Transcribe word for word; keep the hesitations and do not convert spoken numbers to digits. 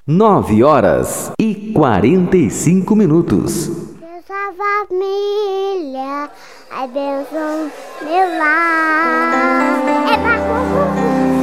Nove horas e quarenta e cinco minutos. Essa família, a bênção meu lar.